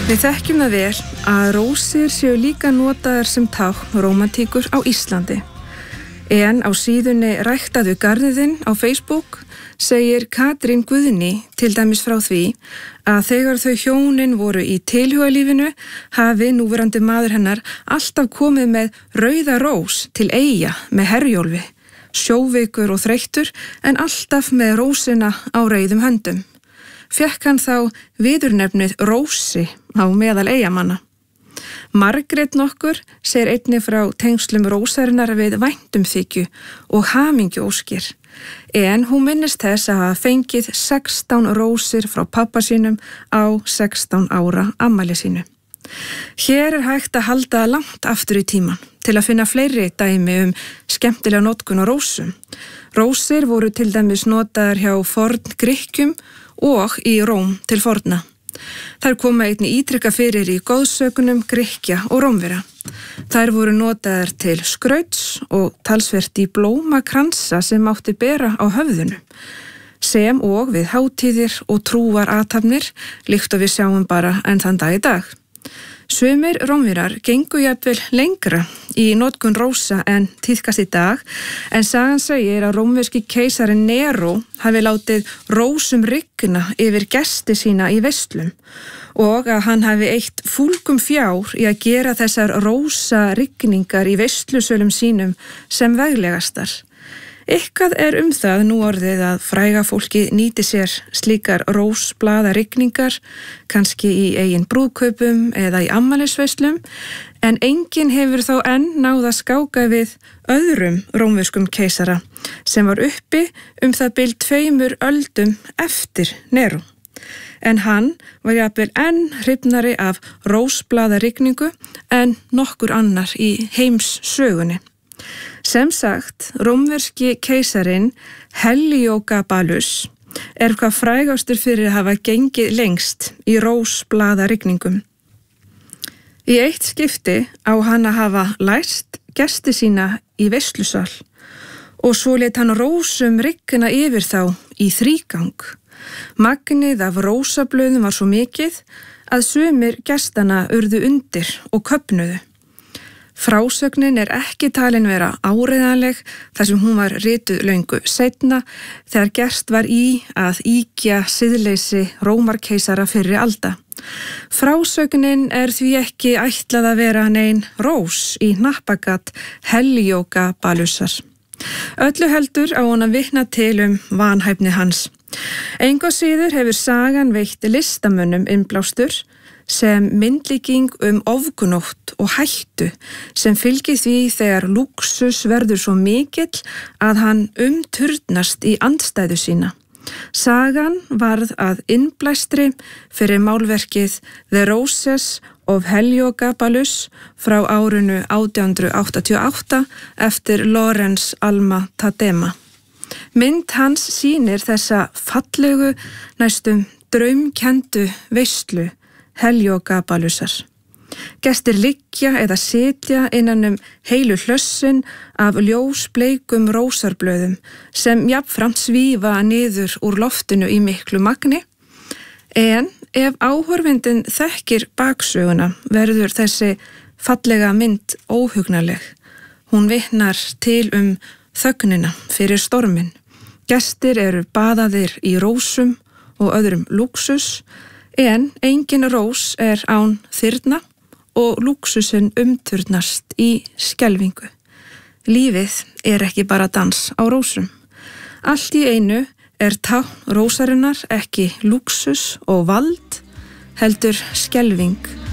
Við þekkjum það vel að rósir séu líka notaðar sem tákn rómantíkur á Íslandi. En á síðunni Ræktaðu garðinn á Facebook segir Katrín Guðni til dæmis frá því að þegar þau hjónin voru í tilhugalífinu hafi núverandi maður hennar alltaf komið með rauða rós til Eyja með Herjólfi, sjóveikur og þreyttur en alltaf með rósina á reiðum höndum. Fékk hann þá viðurnefnið Rósi á meðal Eyjamanna. Margrét nokkur segir einnig frá tengslum rósarinnar við væntumþykju og hamingjuóskir, en hún minnist þess að hafa fengið 16 rósir frá pabba sínum á 16 ára afmæli sínu. Hér hægt að halda langt aftur í tíman til að finna fleiri dæmi skemmtilega notkun á rósum. Rósir voru til dæmis notaðar hjá forngrikkjum og í Róm til forna. Þær koma einnig ítrekka fyrir í goðsögunum Grikkja og Rómverja. Þær voru notaðar til skrauts og talsvert í blómakransa sem mátti bera á höfðinu, sem og við hátíðir og trúarathafnir, líkt og við sjáum bara enn þann dag í dag. Sumir Rómverjar gengu jafnvel lengra í notkun rósa en tíðkast í dag, en sagan segir að rómverski keisarinn Nero hafi látið rósum rigna yfir gesti sína í veislum og að hann hafi eytt fúlgum fjár í að gera þessar rósa rigningar í veislusölum sínum sem veglegastar. Eitthvað það nú orðið að fræga fólki nýti sér slíkar rósblaðarigningar, kannski í eigin brúðkaupum eða í afmælisveislum, en enginn hefur þó enn náð að skáka við öðrum rómverskum keisara sem var uppi það bil 2 öldum eftir Nero. En hann var jafnvel enn hrifnari af rósblaðarigningu en nokkur annar í heims sögunni. Sem sagt, rómverski keisarinn Heliogabalus hvað frægastur fyrir að hafa gengið lengst í rósblaðarigningum. Í eitt skipti á hann að hafa læst gesti sína í veislusal og svo lét hann rósum rigna yfir þá í 3 Magnið af rósablöðum var svo mikið að sumir gestana urðu undir og köfnuðu. Frásögnin ekki talin vera áreiðanleg þar sem hún var rituð löngu seinna þegar gerst var í að ýkja siðleysi Rómarkeisara fyrri alda. Frásögnin því ekki ætlað að vera nein rós í hnappagat Heliogabalusar. Öllu heldur á hann að vitna til vanhæfni hans. Engu að síður hefur sagan veitt listamönnum innblástur sem myndlíking ofgunótt og hættu sem fylgir því þegar lúxus verður svo mikill að hann turnast í andstæðu sína. Sagan varð að innblæstri fyrir málverkið The Roses of Heliogabalus frá árinu 1888 eftir Lawrence Alma Tadema. Mynd hans sýnir þessa fallegu, næstum draumkenndu veislu Heliogabalusar. Gestir liggja eða sitja innan heilu hlössin af ljósbleikum rósarblöðum sem jafnframt svífa niður úr loftinu í miklu magni, en ef áhorfandinn þekkir baksöguna verður þessi fallega mynd óhugnaleg. Hún vitnar til þögnina fyrir storminn. Gestir eru baðaðir í rósum og öðrum lúxus, en engin rós án þyrna og lúxusinn umturnast í skelfingu. Lífið ekki bara dans á rósum. Allt í einu tákn rósarinnar ekki lúxus og vald, heldur skelfing